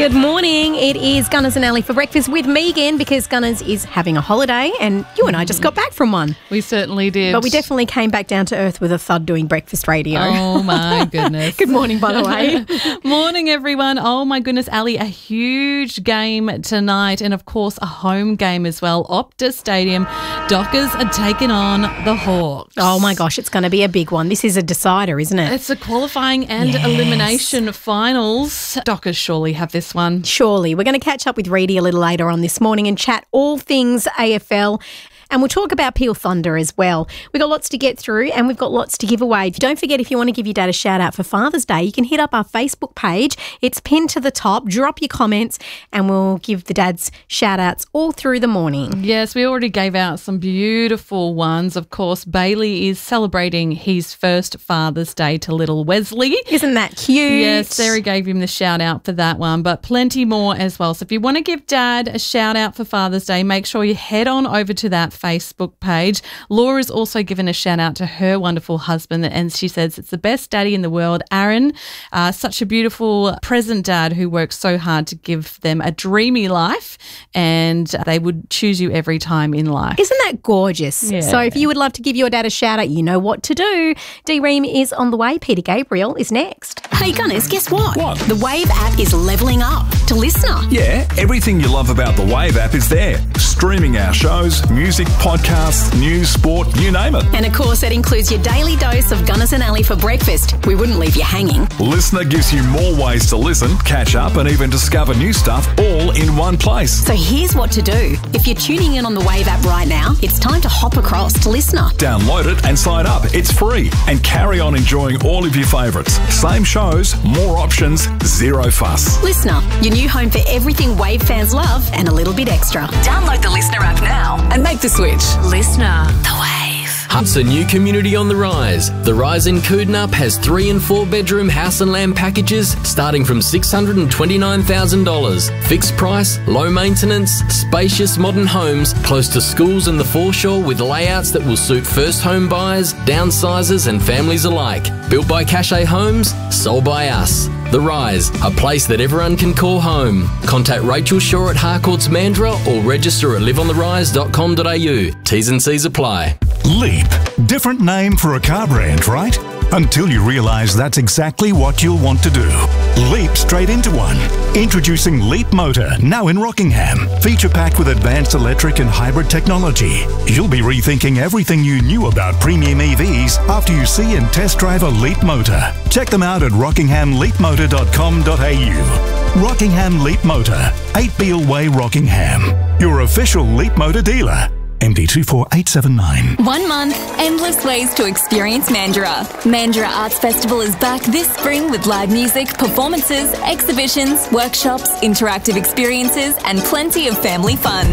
Good morning. It is Gunners and Ali for breakfast with Megan because Gunners is having a holiday and you and I just got back from one. We certainly did. But we definitely came back down to earth with a thud doing breakfast radio. Oh, my goodness. Good morning, by the way. Morning, everyone. Oh, my goodness, Ali, a huge game tonight and, of course, a home game as well. Optus Stadium. Dockers are taking on the Hawks. Oh, my gosh, it's going to be a big one. This is a decider, isn't it? It's a qualifying and elimination finals. Dockers surely have this one. Surely. We're going to catch up with Reedy a little later on this morning and chat all things AFL. And we'll talk about Peel Thunder as well. We've got lots to get through and we've got lots to give away. Don't forget, if you want to give your dad a shout out for Father's Day, you can hit up our Facebook page. It's pinned to the top. Drop your comments and we'll give the dads shout outs all through the morning. Yes, we already gave out some beautiful ones. Of course, Bailey is celebrating his first Father's Day to little Wesley. Isn't that cute? Yes, Sarah gave him the shout out for that one, but plenty more as well. So if you want to give Dad a shout out for Father's Day, make sure you head on over to that Facebook page. Laura's also given a shout out to her wonderful husband, and she says it's the best daddy in the world, Aaron. Such a beautiful present dad who works so hard to give them a dreamy life, and they would choose you every time in life. Isn't that gorgeous? Yeah. So if you would love to give your dad a shout out, you know what to do. D-Ream is on the way. Peter Gabriel is next. Hey Gunners, guess what? What? The Wave app is levelling up to Listener. Yeah, everything you love about the Wave app is there. Streaming our shows, music, podcasts, news, sport, you name it. And of course, that includes your daily dose of Gunners and Ali for breakfast. We wouldn't leave you hanging. Listener gives you more ways to listen, catch up and even discover new stuff all in one place. So here's what to do. If you're tuning in on the Wave app right now, it's time to hop across to Listener. Download it and sign up. It's free. And carry on enjoying all of your favourites. Same shows, more options, zero fuss. Listener, your new home for everything Wave fans love and a little bit extra. Download the Listener app now and make the switch. Listener. The Wave. It's a new community on the Rise. The Rise in Koodnup has 3 and 4 bedroom house and land packages starting from $629,000. Fixed price, low maintenance, spacious modern homes close to schools and the foreshore with layouts that will suit first home buyers, downsizers and families alike. Built by Cachet Homes, sold by us. The Rise, a place that everyone can call home. Contact Rachel Shaw at Harcourts Mandurah or register at liveontherise.com.au. T's and C's apply. Leap. Different name for a car brand, right? Until you realise that's exactly what you'll want to do. Leap straight into one. Introducing Leap Motor, now in Rockingham. Feature-packed with advanced electric and hybrid technology. You'll be rethinking everything you knew about premium EVs after you see and test drive a Leap Motor. Check them out at rockinghamleapmotor.com.au. Rockingham Leap Motor, 8 Beale Way, Rockingham. Your official Leap Motor dealer. MD24879. 1 month, endless ways to experience Mandurah. Mandurah Arts Festival is back this spring with live music, performances, exhibitions, workshops, interactive experiences and plenty of family fun.